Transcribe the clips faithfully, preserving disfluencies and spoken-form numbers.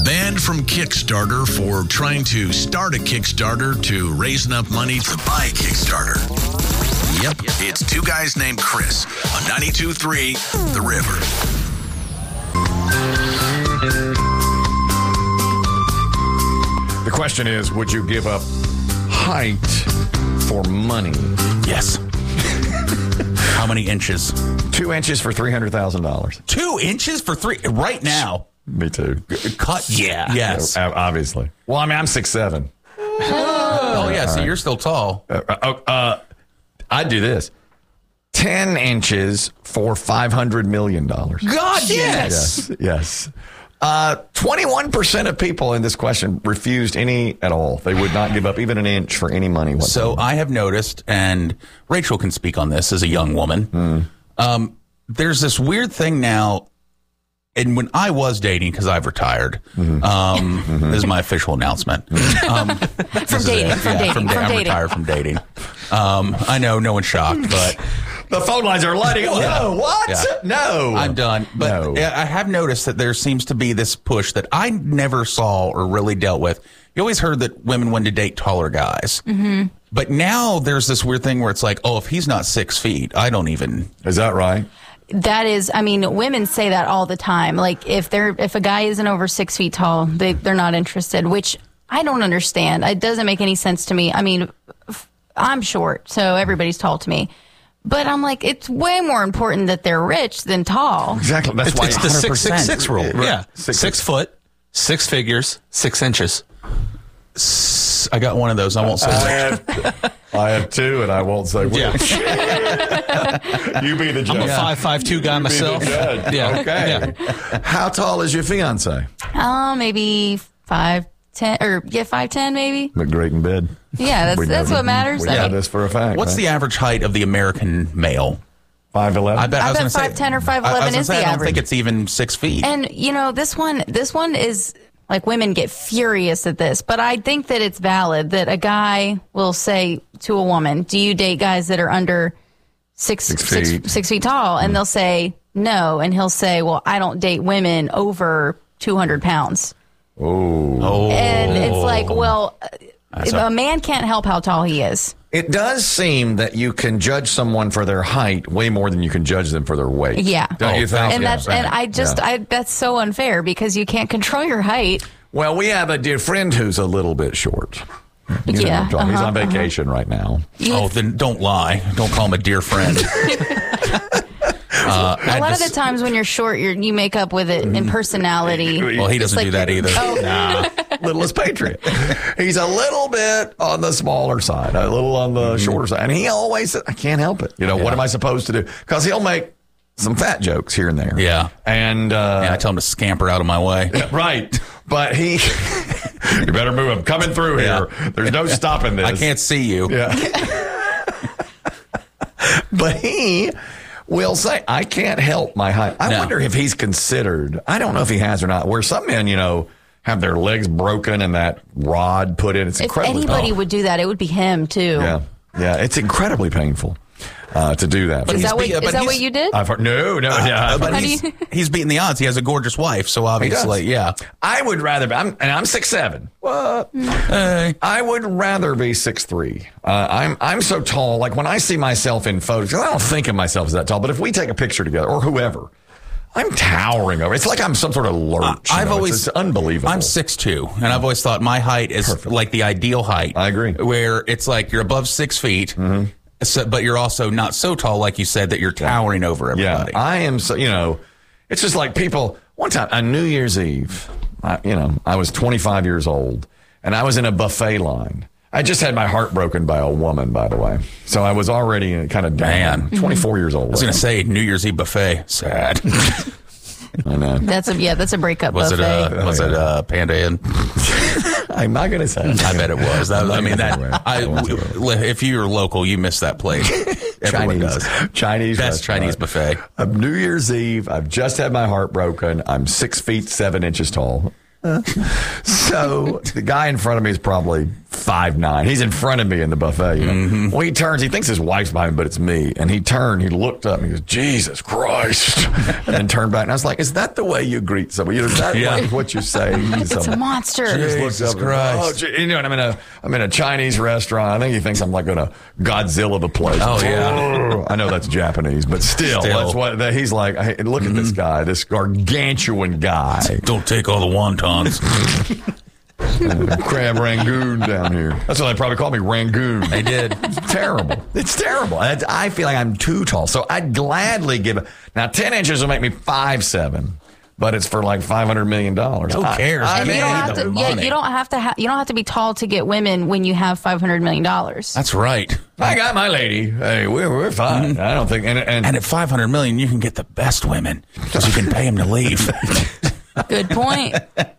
Banned from Kickstarter for trying to start a Kickstarter to raise enough money to buy a Kickstarter. Yep, it's two guys named Chris on ninety-two point three The River. The question is, would you give up height for money? Yes. How many inches? Two inches for three hundred thousand dollars. Two inches for three? Right now. Me too. Cut? Yeah. Yes. Uh, obviously. Well, I mean, I'm six foot seven. Oh, yeah, so you're still tall. Uh, uh, uh, I'd do this. ten inches for five hundred million dollars. God, Yes, yes. yes. Uh, twenty-one percent of people in this question refused any at all. They would not give up even an inch for any money whatsoever. So I have noticed, and Rachel can speak on this as a young woman, Mm. um, there's this weird thing now, and when I was dating, because I've retired, Mm-hmm. um, mm-hmm. this is my official announcement. Um, From dating, from yeah, dating, from, from I'm dating. retired from dating. Um, I know, no one's shocked, but... The phone lines are lighting up. Yeah. No, what? Yeah. No. I'm done. But No. I have noticed that there seems to be this push that I never saw or really dealt with. You always heard that women wanted to date taller guys. Mm-hmm. But now there's this weird thing where it's like, oh, if he's not six feet, I don't even... Is that right? That is, I mean, women say that all the time. Like, if they're if a guy isn't over six feet tall, they they're not interested. Which I don't understand. It doesn't make any sense to me. I mean, f- I'm short, so everybody's tall to me. But I'm like, it's way more important that they're rich than tall. Exactly. That's It's, why it's the six six six rule. Right. Yeah, Six, six, six. foot, six figures, six inches. I got one of those. I won't say I which. have, I have two, and I won't say which. Yeah. You be the judge. I'm a five five two guy Be the myself. judge. Yeah. Okay. Yeah. How tall is your fiance? Uh, maybe five ten or yeah, five ten maybe. Look great in bed. Yeah, that's We that's know what that. matters. We I know mean, this for a fact. What's the average height of the American male? five eleven? I bet, I I was bet gonna say- five ten or five I- I was eleven gonna is say, the I don't average. think it's even six feet. And you know, this one this one is like, women get furious at this, but I think that it's valid that a guy will say to a woman, "Do you date guys that are under six Six six, feet. six feet tall?" And they'll say no, and he'll say, "Well, I don't date women over two hundred pounds." Oh. oh. And it's like, well, That's a, a- man can't help how tall he is. It does seem that you can judge someone for their height way more than you can judge them for their weight. Yeah. Don't you think? And Yeah. that's and I just Yeah. I that's so unfair because you can't control your height. Well, we have a dear friend who's a little bit short. You know Yeah, what I'm talking- He's uh-huh, on vacation right now. Oh, then don't lie. Don't call him a dear friend. uh, A I lot of just- the times when you're short, you're, you make up with it in personality. Well, he doesn't like do that you're- either. Oh. Nah. Littlest patriot. He's a little bit on the smaller side, a little on the shorter side. And he always said, I can't help it. You know, what Yeah. am I supposed to do? Because he'll make some fat jokes here and there. Yeah. And, uh, Yeah, I tell him to scamper out of my way. right. But he, you better move. I'm coming through here. Yeah. There's no stopping this. I can't see you. Yeah. But he will say, I can't help my height. I No. wonder if he's considered, I don't know if he has or not, where some men, you know, have their legs broken and that rod put in. It's If incredibly anybody painful. would do that, it would be him too. Yeah. Yeah. It's incredibly painful uh, to do that. Is he's that what, be- is but that he's- what you did? I've heard, no, no, yeah. I've But heard- do he's, you- he's beating the odds. He has a gorgeous wife, so obviously, yeah. I would rather, be, I'm, and I'm six seven. What? Hey. I would rather be six three. Uh, I'm I'm so tall. Like when I see myself in photos, 'cause I don't think of myself as that tall. But if we take a picture together, or whoever, I'm towering over. It's like I'm some sort of lurch. you I've know? always it's, it's unbelievable. I'm six two, and I've always thought my height is Perfect. like the ideal height. I agree. Where it's like you're above six feet, so, but you're also not so tall, like you said, that you're towering over Yeah, everybody. I am. So you know, it's just like people. One time on New Year's Eve, I, you know, I was twenty-five years old, and I was in a buffet line. I just had my heart broken by a woman, by the way. So I was already kind of down. Man. twenty-four years old. I was going to say New Year's Eve buffet. Sad. I know. That's a yeah, that's a breakup Was it buffet. uh, was it uh, Panda Inn? I'm not going to say. I bet it was. That, I mean, that. I won't say I, if you're local, you miss that place. Everyone Chinese, does. Chinese, Best restaurant. Chinese buffet. Uh, New Year's Eve. I've just had my heart broken. I'm six feet seven inches tall. So the guy in front of me is probably five nine. He's in front of me in the buffet. You know? mm-hmm. Well, he turns. He thinks his wife's behind him, but it's me. And he turned. He looked up and he goes, Jesus Christ. And then turned back. And I was like, is that the way you greet somebody? Is that Yeah. like what you say? It's a monster. He just looks Jesus up and, Christ. oh, gee, you know, and I'm in a I'm in a Chinese restaurant. I think he thinks I'm like going to Godzilla the place. Oh, yeah. I know that's Japanese, but still, Still. that's what that, he's like. Hey, look mm-hmm. at this guy, this gargantuan guy. Don't take all the wontons. Crab Rangoon down here. That's what they probably call me, Rangoon. They did. It's terrible. It's terrible. I, I feel like I'm too tall, so I'd gladly give it. Now, ten inches will make me five seven. But it's for like five hundred million dollars. Who cares? I, I And you mean, don't have the to. Yeah, money. you don't have to. Ha- you don't have to be tall to get women when you have five hundred million dollars. That's right. I got my lady. Hey, we're we're fine. I don't think. And, and, And at five hundred million, you can get the best women because you can pay them to leave. Good point.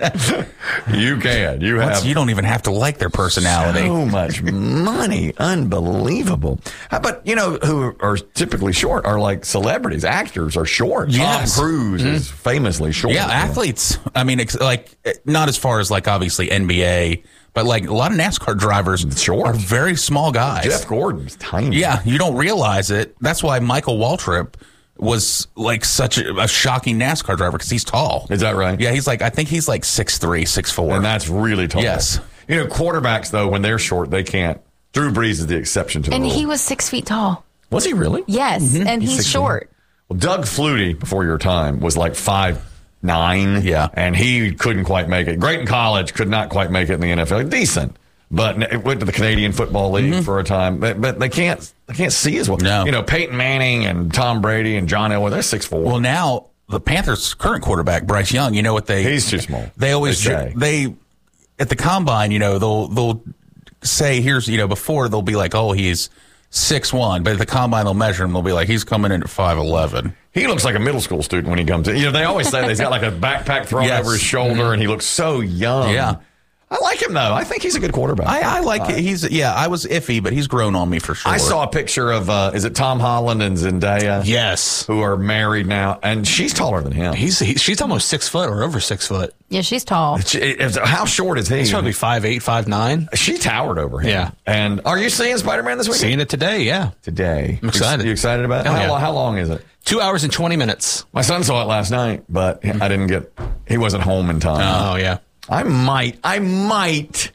you can. You have. Once you don't even have to like their personality. So much money. Unbelievable. How about, you know, who are typically short are like celebrities. Actors are short. Yes. Tom Cruise mm-hmm. is famously short. Yeah, athletes. I mean, it's like, not as far as like obviously N B A, but like a lot of NASCAR drivers Short. are very small guys. Jeff Gordon's tiny. Yeah, you don't realize it. That's why Michael Waltrip was like such a, a shocking NASCAR driver because he's tall. Is that right? Yeah, he's like, I think he's like six three, six four. And that's really tall. Yes. You know, quarterbacks, though, when they're short, they can't. Drew Brees is the exception to the And rule. he was six feet tall. Was he really? Yes, Mm-hmm. and he's, six short. Well, Doug Flutie, before your time, was like five nine. Yeah. And he couldn't quite make it. Great in college, could not quite make it in the N F L. Decent. But it went to the Canadian Football League mm-hmm. for a time. But, but they can't they can't see as well. No. You know, Peyton Manning and Tom Brady and John Elway, they're six four. Well, now the Panthers' current quarterback, Bryce Young, you know what they... He's too small. They always... They say. They, at the combine, you know, they'll they'll say, here's, you know, before they'll be like, oh, he's six one. But at the combine, they'll measure him. They'll be like, he's coming in at five eleven. He looks like a middle school student when he comes in. You know, they always say that he's got like a backpack thrown Yes. over his shoulder, Mm-hmm. and he looks so young. Yeah. I like him, though. I think he's a good quarterback. I, I like it. He's, yeah, I was iffy, but he's grown on me for sure. I saw a picture of, uh, is it Tom Holland and Zendaya? Yes. Who are married now, and she's taller than him. He's he, she's almost six foot or over six foot. Yeah, she's tall. She- is- how short is he? He's probably five eight, five nine. She towered over him. Yeah. And are you seeing Spider-Man this weekend? Seeing it today, yeah. Today. I'm excited. You excited about it? Oh, how, yeah. lo- how long is it? Two hours and twenty minutes. My son saw it last night, but I didn't get, he wasn't home in time. Oh, yeah. I might, I might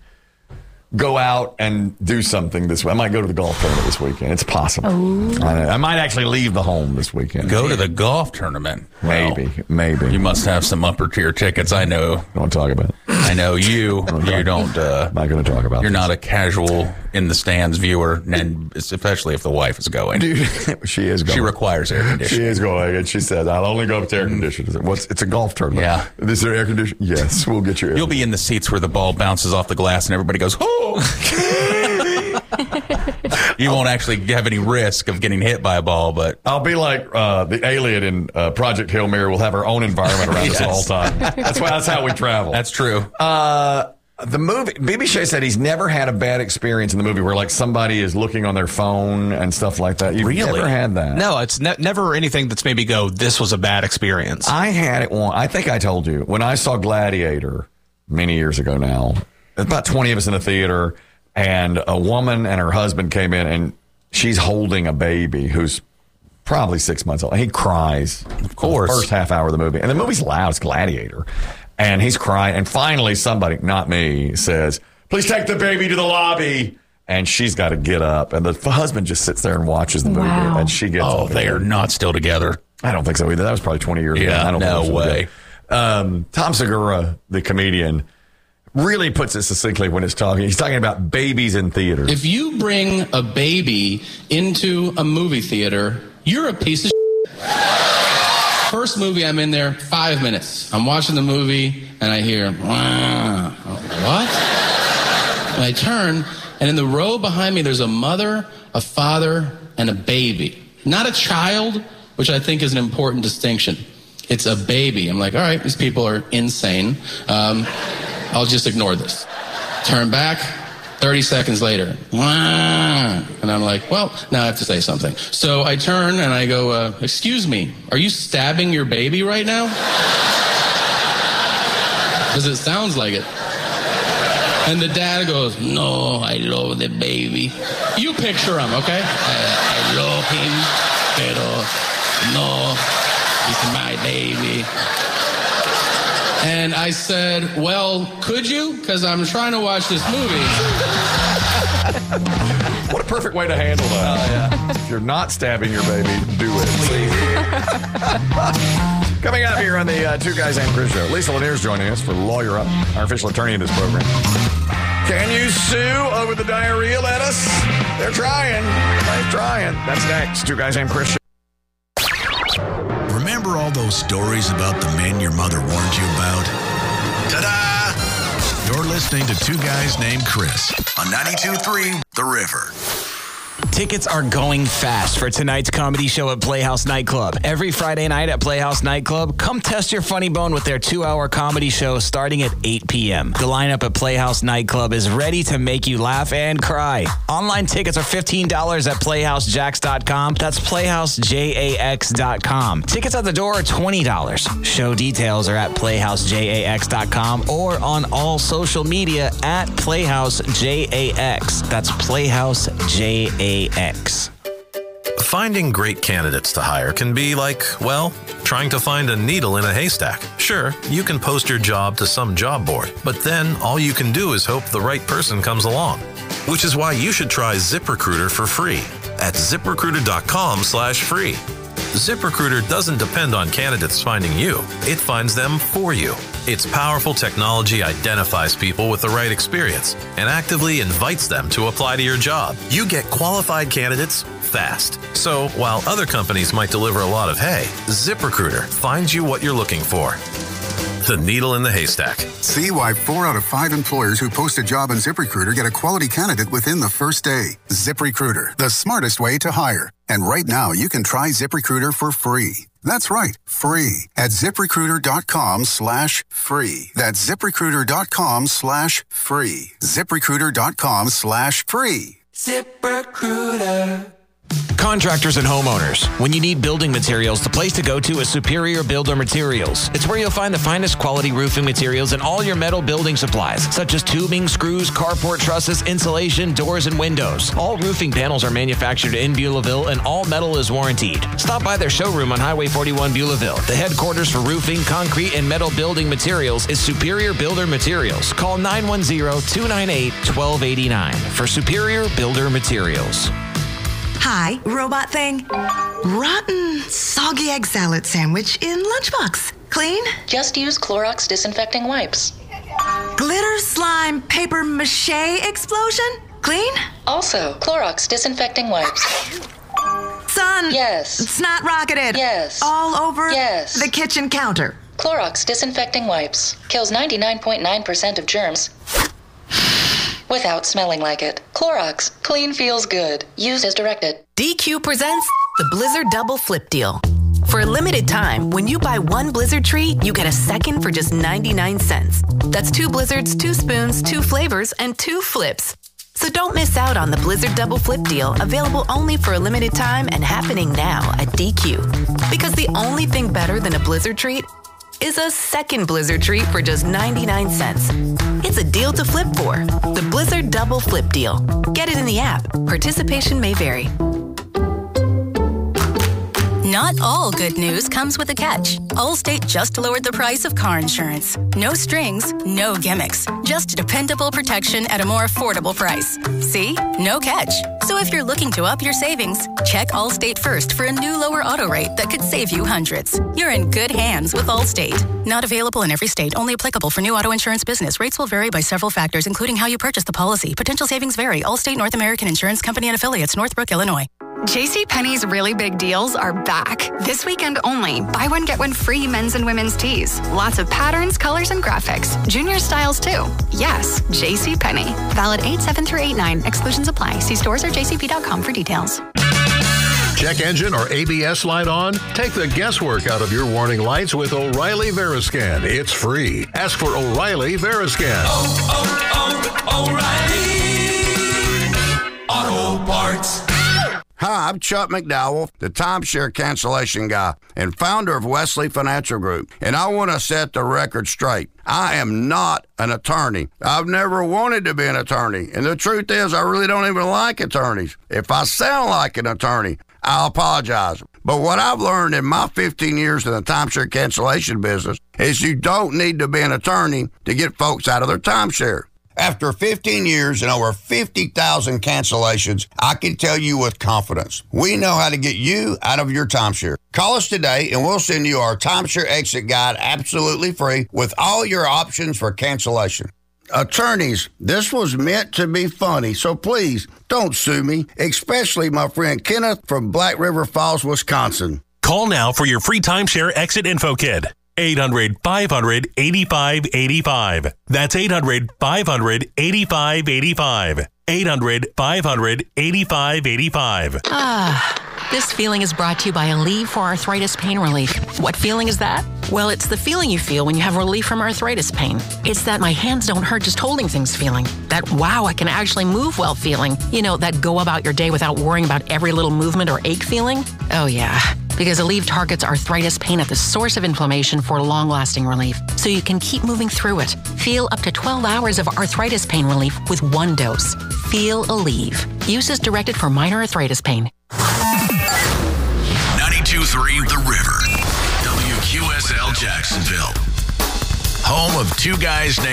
go out and do something this week. I might go to the golf tournament this weekend. It's possible. I, I might actually leave the home this weekend. Go to the golf tournament. Maybe, Well, maybe. you must have some upper tier tickets. I know. Don't want to talk about it. I know you. You don't. Uh, I'm not going to talk about you're this. not a casual in the stands viewer, and especially if the wife is going. Dude, she is going. She requires air She conditioning. is going, and she says, "I'll only go if it's air conditioned." I said, What's? It's a golf tournament. Yeah. Is there air conditioning? Yes, we'll get you. Air You'll be in the seats where the ball bounces off the glass and everybody goes, "Oh!" You won't actually have any risk of getting hit by a ball, but I'll be like uh, the alien in uh, Project Hail Mary. We'll have our own environment around us at all Yes. time. That's why. That's how we travel. that's true. Uh, the movie, B B Shea said he's never had a bad experience in the movie where like somebody is looking on their phone and stuff like that. You've Really? never had that. No, it's ne- never anything that's maybe go, this was a bad experience. I had it one. I think I told you when I saw Gladiator many years ago now. There's about twenty of us in the theater, and a woman and her husband came in, and she's holding a baby who's probably six months old. He cries, of course. the first half hour of the movie, and the movie's loud. It's Gladiator, and he's crying. And finally, somebody, not me, says, "Please take the baby to the lobby." And she's got to get up, and the f- husband just sits there and watches the movie, Wow. and she gets. Oh, up they and- are not still together. I don't think so either. That was probably twenty years ago. Yeah, I don't no think so. way. Um, Tom Segura, the comedian, really puts it succinctly when it's talking. He's talking about babies in theaters. If you bring a baby into a movie theater, you're a piece of shit. First movie, I'm in there five minutes. I'm watching the movie, and I hear, "Wah." What? And I turn, and in the row behind me, there's a mother, a father, and a baby. Not a child, which I think is an important distinction. It's a baby. I'm like, all right, these people are insane. Um, I'll just ignore this. Turn back, thirty seconds later. Wah. And I'm like, well, now I have to say something. So I turn and I go, uh, excuse me, are you stabbing your baby right now? Because it sounds like it. And the dad goes, no, I love the baby. You picture him, okay? I, I love him, pero no, he's my baby. And I said, well, could you? Because I'm trying to watch this movie. What a perfect way to handle that. Oh, yeah. If you're not stabbing your baby, do it. Coming up here on the uh, Two Guys Named Chris show, Lisa Lanier's joining us for Lawyer Up, our official attorney in this program. Can you sue over the diarrhea lettuce? They're trying. They're trying. That's next. Two Guys Named Chris show. Remember all those stories about the men your mother warned you about? Ta-da! You're listening to Two Guys Named Chris on ninety-two point three The River. Tickets are going fast for tonight's comedy show at Playhouse Nightclub. Every Friday night at Playhouse Nightclub, come test your funny bone with their two-hour comedy show starting at eight p.m. The lineup at Playhouse Nightclub is ready to make you laugh and cry. Online tickets are fifteen dollars at playhouse jacks dot com. That's playhouse jax dot com. Tickets at the door are twenty dollars. Show details are at playhouse jax dot com or on all social media at playhouse jax. That's playhouse jax. Finding great candidates to hire can be like, well, trying to find a needle in a haystack. Sure, you can post your job to some job board, but then all you can do is hope the right person comes along. Which is why you should try ZipRecruiter for free at ziprecruiter.com slash free. ZipRecruiter doesn't depend on candidates finding you. It finds them for you. Its powerful technology identifies people with the right experience and actively invites them to apply to your job. You get qualified candidates fast. So while other companies might deliver a lot of hay, ZipRecruiter finds you what you're looking for. The needle in the haystack. See why four out of five employers who post a job on ZipRecruiter get a quality candidate within the first day. ZipRecruiter, the smartest way to hire. And right now, you can try ZipRecruiter for free. That's right, free at ZipRecruiter.com slash free. That's ZipRecruiter.com slash free. ZipRecruiter.com slash free. ZipRecruiter. Contractors and homeowners, when you need building materials, the place to go to is Superior Builder Materials. It's where you'll find the finest quality roofing materials and all your metal building supplies, such as tubing, screws, carport trusses, insulation, doors, and windows. All roofing panels are manufactured in Beulahville, and all metal is warrantied. Stop by their showroom on Highway forty-one, Beulahville. The headquarters for roofing, concrete, and metal building materials is Superior Builder Materials. Call nine one zero, two nine eight, one two eight nine for Superior Builder Materials. Hi, robot thing. Rotten, soggy egg salad sandwich in lunchbox. Clean? Just use Clorox disinfecting wipes. Glitter slime paper mache explosion? Clean? Also, Clorox disinfecting wipes. Son. Yes. Snot rocketed. Yes. All over yes. the kitchen counter. Clorox disinfecting wipes. Kills ninety-nine point nine percent of germs without smelling like it. Clorox. Clean feels good. Used as directed. D Q presents the Blizzard Double Flip Deal. For a limited time, when you buy one Blizzard treat, you get a second for just ninety-nine cents. That's two Blizzards, two spoons, two flavors, and two flips. So don't miss out on the Blizzard Double Flip Deal, available only for a limited time and happening now at D Q. Because the only thing better than a Blizzard treat is a second Blizzard treat for just ninety-nine cents. It's a deal to flip for. The Blizzard Double Flip Deal. Get it in the app. Participation may vary. Not all good news comes with a catch. Allstate just lowered the price of car insurance. No strings, no gimmicks. Just dependable protection at a more affordable price. See? No catch. So if you're looking to up your savings, check Allstate first for a new lower auto rate that could save you hundreds. You're in good hands with Allstate. Not available in every state, only applicable for new auto insurance business. Rates will vary by several factors, including how you purchase the policy. Potential savings vary. Allstate North American Insurance Company and Affiliates, Northbrook, Illinois. JCPenney's really big deals are back. This weekend only. Buy one, get one free men's and women's tees. Lots of patterns, colors, and graphics. Junior styles, too. Yes, JCPenney. Valid eight seven through eight nine. Exclusions apply. See stores or j c p dot com for details. Check engine or A B S light on? Take the guesswork out of your warning lights with O'Reilly Veriscan. It's free. Ask for O'Reilly Veriscan. Oh, oh, oh, O'Reilly Auto Parts. Hi, I'm Chuck McDowell, the timeshare cancellation guy and founder of Wesley Financial Group, and I want to set the record straight. I am not an attorney. I've never wanted to be an attorney, and the truth is I really don't even like attorneys. If I sound like an attorney, I'll apologize. But what I've learned in my fifteen years in the timeshare cancellation business is you don't need to be an attorney to get folks out of their timeshare. After fifteen years and over fifty thousand cancellations, I can tell you with confidence, we know how to get you out of your timeshare. Call us today and we'll send you our timeshare exit guide absolutely free with all your options for cancellation. Attorneys, this was meant to be funny, so please don't sue me, especially my friend Kenneth from Black River Falls, Wisconsin. Call now for your free timeshare exit info kit. eight hundred, five hundred, eighty-five eighty-five. That's eight hundred, five hundred, eighty-five eighty-five. eight hundred, five hundred, eighty-five eighty-five. Ah, this feeling is brought to you by Aleve for Arthritis Pain Relief. What feeling is that? Well, it's the feeling you feel when you have relief from arthritis pain. It's that my hands don't hurt just holding things feeling. That wow, I can actually move well feeling. You know, that go about your day without worrying about every little movement or ache feeling. Oh yeah, because Aleve targets arthritis pain at the source of inflammation for long-lasting relief, so you can keep moving through it. Feel up to twelve hours of arthritis pain relief with one dose. Feel Aleve. Use is directed for minor arthritis pain. ninety-two point three The River. W Q S L Jacksonville. Home of two guys named